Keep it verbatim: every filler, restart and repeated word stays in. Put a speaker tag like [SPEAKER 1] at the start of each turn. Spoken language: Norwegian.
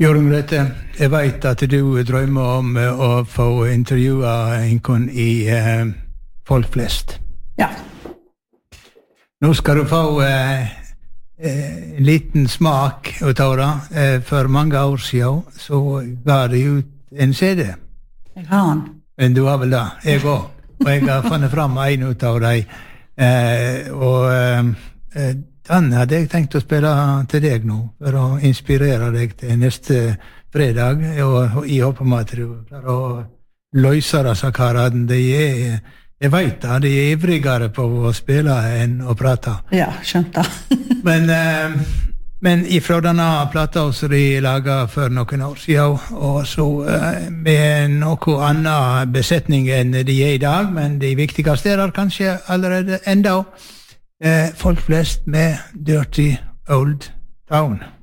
[SPEAKER 1] Jorunn Grete, jeg vet at du drømmer om å få intervjue en i eh, Folk flest.
[SPEAKER 2] Ja.
[SPEAKER 1] Nå skal du få eh, en liten smak ut av det. Eh, for mange år siden så ga det ut en C D.
[SPEAKER 2] Jeg har den.
[SPEAKER 1] Men du har vel det, jeg også. Og jeg har funnet fram en ut av deg. Eh, og eh, den hadde jeg tenkt å spille til deg nå, for å inspirere deg til neste fredag. Og jeg håper med at du klarer å løse disse karene. De er, jeg vet det, de er ivrigere på å spille enn å prate.
[SPEAKER 2] Ja, skjønt det.
[SPEAKER 1] men, eh, men ifra denne plata som de laget for noen år siden, og så eh, med noe annen besetning enn de er i dag, men de viktigste er der kanskje allerede enda. Eh, folk flest med Dirty Old Town.